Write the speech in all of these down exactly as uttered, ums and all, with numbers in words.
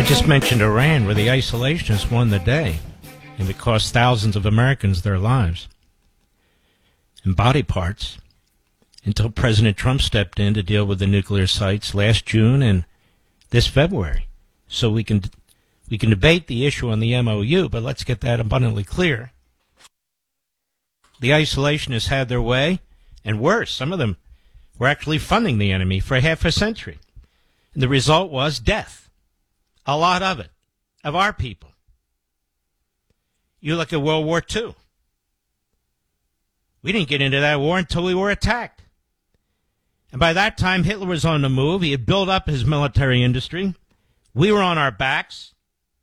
I just mentioned Iran, where the isolationists won the day, and it cost thousands of Americans their lives and body parts until President Trump stepped in to deal with the nuclear sites last June and this February. So we can we can debate the issue on the M O U, but let's get that abundantly clear. The isolationists had their way, and worse, some of them were actually funding the enemy for half a century. And the result was death. A lot of it, of our people. You look at World War Two. We didn't get into that war until we were attacked. And by that time, Hitler was on the move. He had built up his military industry. We were on our backs.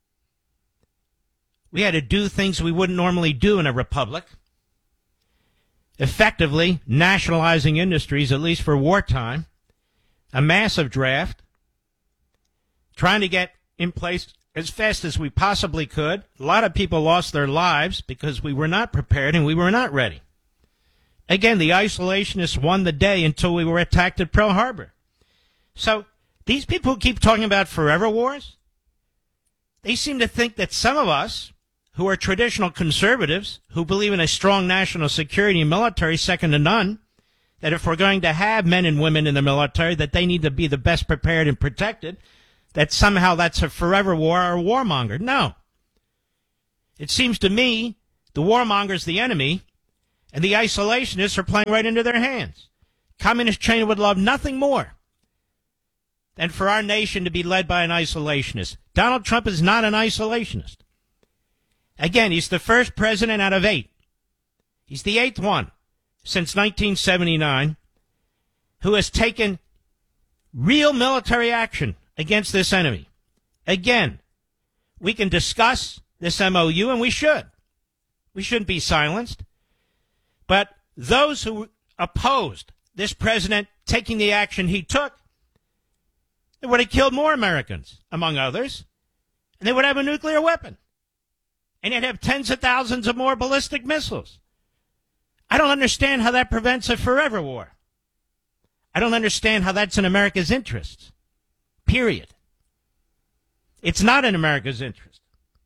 We had to do things we wouldn't normally do in a republic. Effectively nationalizing industries, at least for wartime. A massive draft. Trying to get in place as fast as we possibly could. A lot of people lost their lives because we were not prepared and we were not ready. Again, the isolationists won the day until we were attacked at Pearl Harbor. So these people who keep talking about forever wars, they seem to think that some of us who are traditional conservatives, who believe in a strong national security and military second to none, that if we're going to have men and women in the military, that they need to be the best prepared and protected, that somehow that's a forever war or a warmonger. No. It seems to me the warmonger's the enemy, and the isolationists are playing right into their hands. Communist China would love nothing more than for our nation to be led by an isolationist. Donald Trump is not an isolationist. Again, he's the first president out of eight. He's the eighth one since nineteen seventy-nine who has taken real military action against this enemy. Again, we can discuss this M O U, and we should. We shouldn't be silenced. But those who opposed this president taking the action he took, they would have killed more Americans, among others, and they would have a nuclear weapon. And you'd have tens of thousands of more ballistic missiles. I don't understand how that prevents a forever war. I don't understand how that's in America's interests. Period. It's not in America's interest.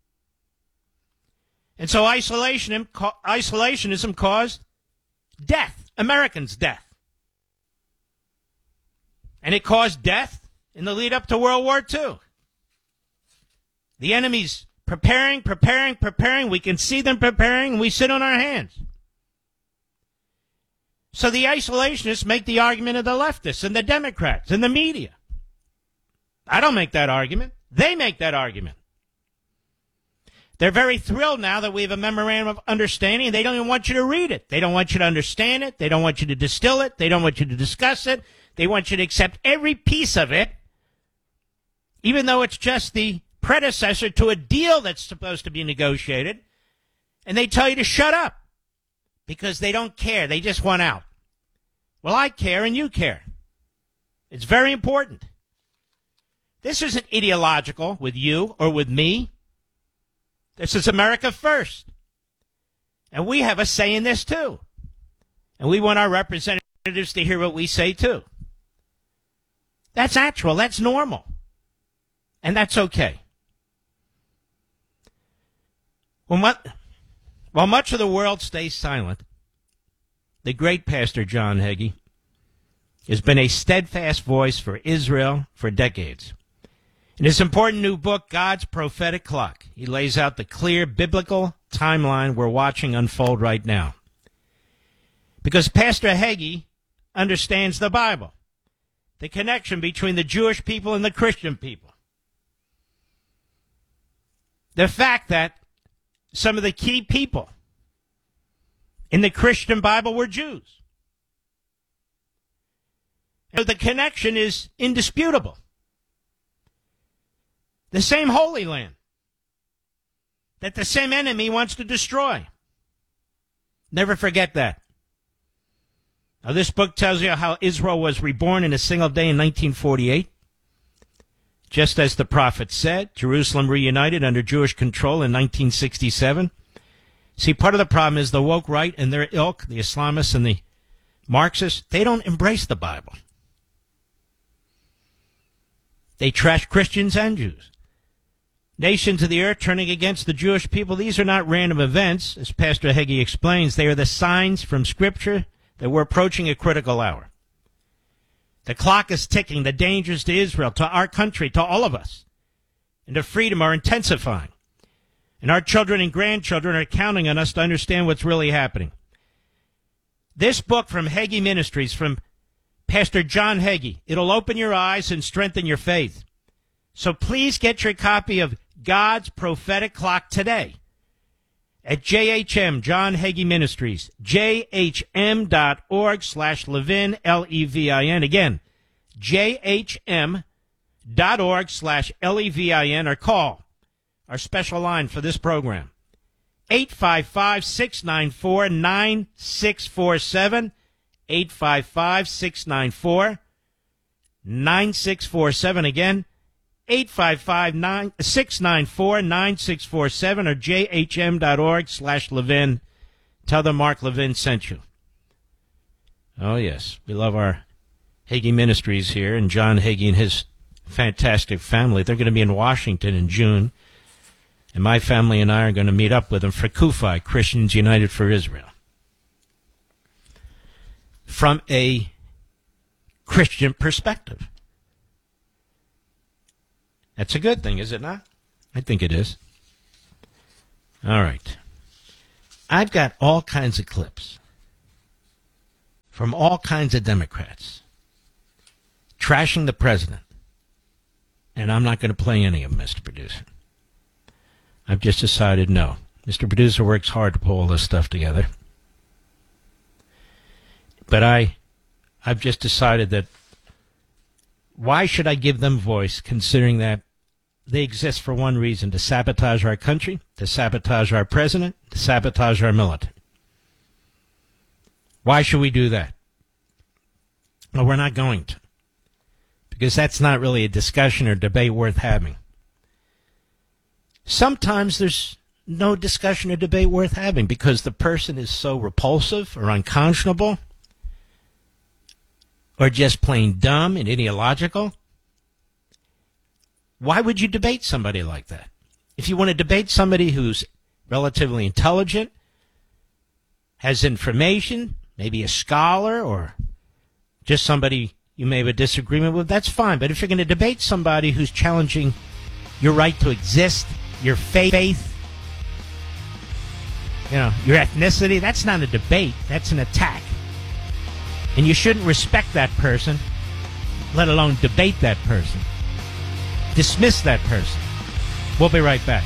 And so isolationism, isolationism caused death, Americans' death. And it caused death in the lead up to World War Two. The enemy's preparing, preparing, preparing. We can see them preparing, and we sit on our hands. So the isolationists make the argument of the leftists and the Democrats and the media. I don't make that argument. They make that argument. They're very thrilled now that we have a memorandum of understanding. They don't even want you to read it. They don't want you to understand it. They don't want you to distill it. They don't want you to discuss it. They want you to accept every piece of it, even though it's just the predecessor to a deal that's supposed to be negotiated. And they tell you to shut up because they don't care. They just want out. Well, I care and you care. It's very important. This isn't ideological with you or with me. This is America first. And we have a say in this, too. And we want our representatives to hear what we say, too. That's natural. That's normal. And that's okay. Well, while much of the world stays silent, the great Pastor John Hagee has been a steadfast voice for Israel for decades. In his important new book, God's Prophetic Clock, he lays out the clear biblical timeline we're watching unfold right now. Because Pastor Hagee understands the Bible, the connection between the Jewish people and the Christian people. The fact that some of the key people in the Christian Bible were Jews. And the connection is indisputable. The same Holy Land that the same enemy wants to destroy. Never forget that. Now, this book tells you how Israel was reborn in a single day in nineteen forty-eight. Just as the prophet said, Jerusalem reunited under Jewish control in nineteen sixty-seven. See, part of the problem is the woke right and their ilk, the Islamists and the Marxists, they don't embrace the Bible. They trash Christians and Jews. Nations of the earth turning against the Jewish people. These are not random events, as Pastor Hagee explains. They are the signs from Scripture that we're approaching a critical hour. The clock is ticking. The dangers to Israel, to our country, to all of us, and to freedom are intensifying. And our children and grandchildren are counting on us to understand what's really happening. This book from Hagee Ministries, from Pastor John Hagee, it'll open your eyes and strengthen your faith. So please get your copy of God's Prophetic Clock today at J H M, John Hagee Ministries, J H M dot org slash Levin, L E V I N. Again, J H M dot org slash L E V I N, or call our special line for this program, eight five five, six nine four, nine six four seven, eight five five, six nine four, nine six four seven. Again, eight five five, six nine four, nine six four seven, or J H M dot org slash Levin. Tell them Mark Levin sent you. Oh, yes. We love our Hagee Ministries here, and John Hagee and his fantastic family. They're going to be in Washington in June, and my family and I are going to meet up with them for Kufi, Christians United for Israel. From a Christian perspective. That's a good thing, is it not? I think it is. All right. I've got all kinds of clips from all kinds of Democrats trashing the president. And I'm not going to play any of them, Mister Producer. I've just decided no. Mister Producer works hard to pull all this stuff together. But I, I've just decided that why should I give them voice, considering that they exist for one reason, to sabotage our country, to sabotage our president, to sabotage our military? Why should we do that? Well, we're not going to, because that's not really a discussion or debate worth having. Sometimes there's no discussion or debate worth having because the person is so repulsive or unconscionable or just plain dumb and ideological. Why would you debate somebody like that? If you want to debate somebody who's relatively intelligent, has information, maybe a scholar, or just somebody you may have a disagreement with, that's fine. But if you're going to debate somebody who's challenging your right to exist, your faith, you know, your ethnicity, that's not a debate. That's an attack. And you shouldn't respect that person, let alone debate that person. Dismiss that person. We'll be right back.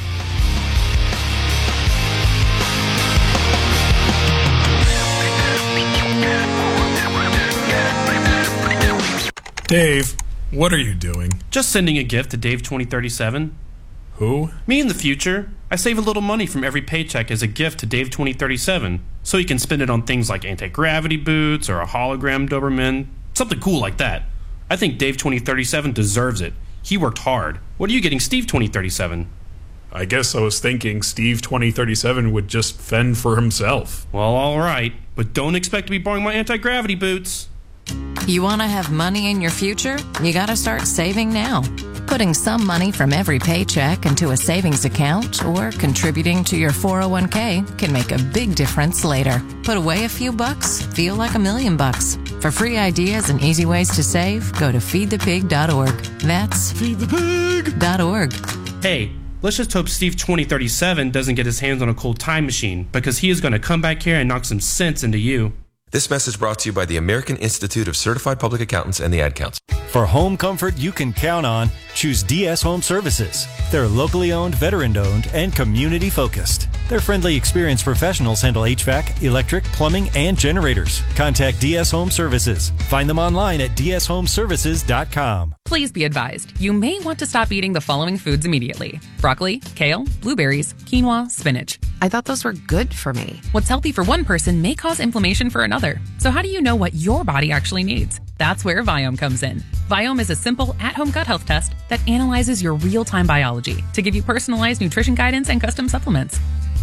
Dave, what are you doing? Just sending a gift to Dave twenty thirty-seven. Who? Me in the future. I save a little money from every paycheck as a gift to Dave twenty thirty-seven, so he can spend it on things like anti-gravity boots or a hologram Doberman, something cool like that. I think Dave twenty thirty-seven deserves it. He worked hard. What are you getting Steve twenty thirty-seven? I guess I was thinking Steve twenty thirty-seven would just fend for himself. Well, all right, but don't expect to be borrowing my anti-gravity boots. You want to have money in your future? You got to start saving now. Putting some money from every paycheck into a savings account or contributing to your four oh one k can make a big difference later. Put away a few bucks, feel like a million bucks. For free ideas and easy ways to save, go to feed the pig dot org. That's feed the pig dot org. Hey, let's just hope Steve twenty thirty-seven doesn't get his hands on a cold time machine, because he is going to come back here and knock some sense into you. This message brought to you by the American Institute of Certified Public Accountants and the Ad Council. For home comfort you can count on, choose D S Home Services. They're locally owned, veteran-owned, and community-focused. Their friendly, experienced professionals handle H V A C, electric, plumbing, and generators. Contact D S Home Services. Find them online at d s home services dot com. Please be advised, you may want to stop eating the following foods immediately: broccoli, kale, blueberries, quinoa, spinach. I thought those were good for me. What's healthy for one person may cause inflammation for another. So how do you know what your body actually needs? That's where Viome comes in. Viome is a simple, at-home gut health test that analyzes your real-time biology to give you personalized nutrition guidance and custom supplements.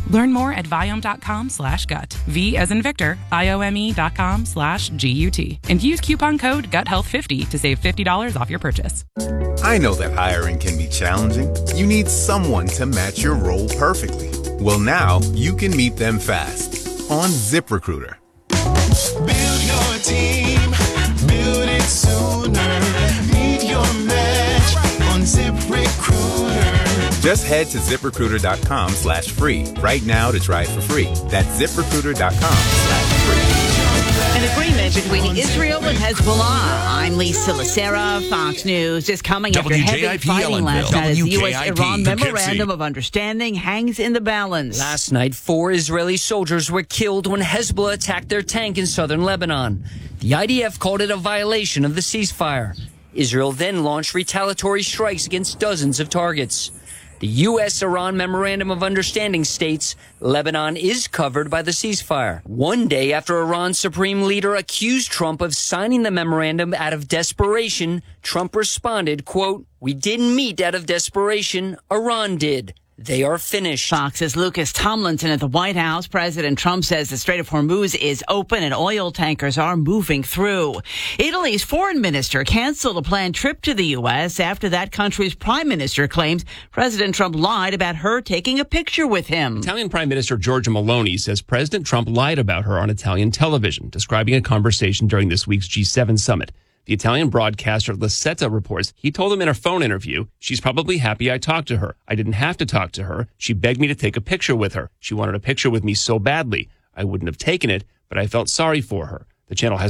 Learn more at Viome.com slash gut. V as in Victor, I-O-M-E dot com slash G-U-T. And use coupon code gut health fifty to save fifty dollars off your purchase. I know that hiring can be challenging. You need someone to match your role perfectly. Well, now you can meet them fast on ZipRecruiter. Build your team, build it sooner. Meet your match on ZipRecruiter. Just head to ZipRecruiter.com slash free right now to try it for free. That's ZipRecruiter.com slash free. An agreement between Israel and Hezbollah. I'm Lisa Lacera. Fox News is coming after heavy fighting last night as the U S Iran Memorandum of Understanding hangs in the balance. Last night, four Israeli soldiers were killed when Hezbollah attacked their tank in southern Lebanon. The I D F called it a violation of the ceasefire. Israel then launched retaliatory strikes against dozens of targets. The U S-Iran Memorandum of Understanding states Lebanon is covered by the ceasefire. One day after Iran's supreme leader accused Trump of signing the memorandum out of desperation, Trump responded, quote, "We didn't meet out of desperation. Iran did. They are finished." Fox's Lucas Tomlinson at the White House. President Trump says the Strait of Hormuz is open and oil tankers are moving through. Italy's foreign minister canceled a planned trip to the U S after that country's prime minister claims President Trump lied about her taking a picture with him. Italian Prime Minister Giorgia Meloni says President Trump lied about her on Italian television, describing a conversation during this week's G seven summit. The Italian broadcaster La Setta reports he told him in a phone interview, "She's probably happy I talked to her. I didn't have to talk to her. She begged me to take a picture with her. She wanted a picture with me so badly. I wouldn't have taken it, but I felt sorry for her." The channel has